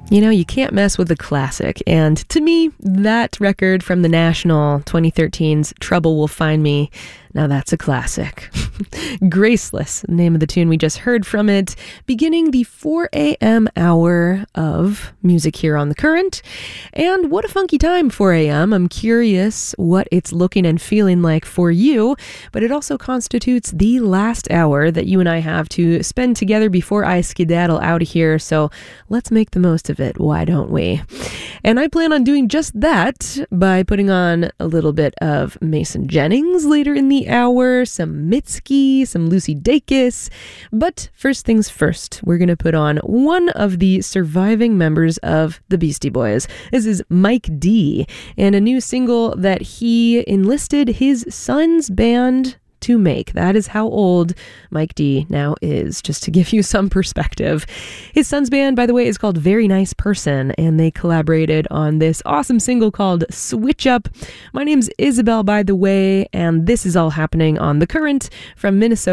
You know, you can't mess with a classic, and to me, that record from The National 2013's Trouble Will Find Me, now that's a classic. Graceless, name of the tune we just heard from it, beginning the 4 a.m. hour of music here on The Current. And what a funky time, 4 a.m. I'm curious what it's looking and feeling like for you, but it also constitutes the last hour that you and I have to spend together before I skedaddle out of here, so let's make the most of it, why don't we? And I plan on doing just that by putting on a little bit of Mason Jennings later in the hour, some Mitski, some Lucy Dacus. But first things first, we're going to put on one of the surviving members of the Beastie Boys. This is Mike D, and a new single that he enlisted his son's band to make. That is how old Mike D now is, just to give you some perspective. His son's band, by the way, is called Very Nice Person, and they collaborated on this awesome single called Switch Up. My name's Isabel, by the way, and this is all happening on The Current from Minnesota.